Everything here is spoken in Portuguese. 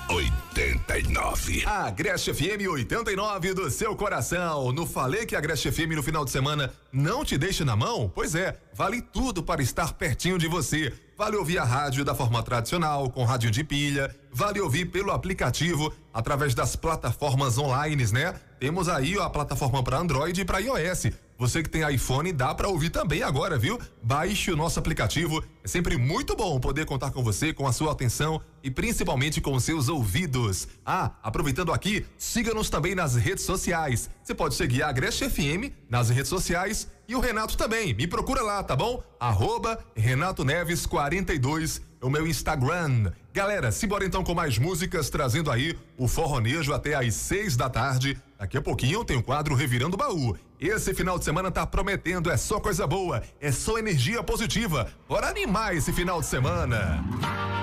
89. A Agreste FM 89 do seu coração. Não falei que a Agreste FM no final de semana não te deixa na mão? Pois é, vale tudo para estar pertinho de você. Vale ouvir a rádio da forma tradicional, com rádio de pilha. Vale ouvir pelo aplicativo, através das plataformas online, né? Temos aí a plataforma para Android e para iOS. Você que tem iPhone, dá para ouvir também agora, viu? Baixe o nosso aplicativo. É sempre muito bom poder contar com você, com a sua atenção e principalmente com os seus ouvidos. Aproveitando aqui, siga-nos também nas redes sociais. Você pode seguir a Agreste FM nas redes sociais e o Renato também. Me procura lá, tá bom? @Renato Neves 42 é o meu Instagram. Galera, simbora então com mais músicas, trazendo aí o forronejo até às 6 da tarde. Daqui a pouquinho tem o quadro Revirando o Baú. Esse final de semana tá prometendo, é só coisa boa, é só energia positiva. Bora animar esse final de semana.